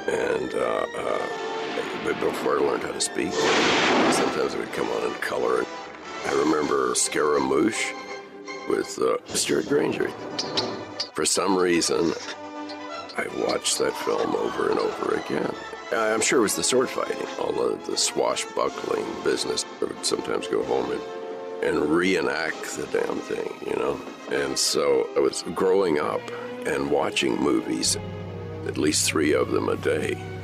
And but before I learned how to speak, sometimes it would come on in color. I remember Scaramouche with Stuart Granger. For some reason, I watched that film over and over again. I'm sure it was the sword fighting, all the swashbuckling business. I would sometimes go home and reenact the damn thing, you know? And so I was growing up and watching movies, at least 3 of them a day.